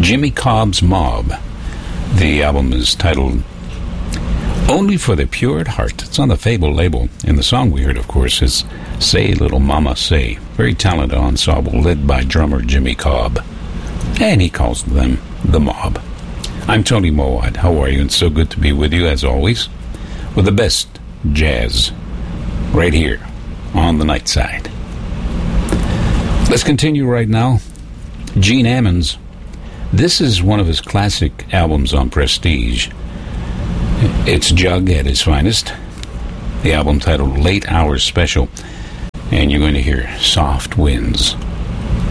Jimmy Cobb's Mob. The album is titled Only for the Pure at Heart. It's on the Fable label. And the song we heard, of course, is Say Little Mama Say. Very talented ensemble led by drummer Jimmy Cobb. And he calls them the Mob. I'm Tony Mowat. How are you? It's so good to be with you, as always, with the best jazz right here on the night side. Let's continue right now. Gene Ammons. This is one of his classic albums on Prestige. It's Jug at his finest. The album titled Late Hours Special. And you're going to hear Soft Winds.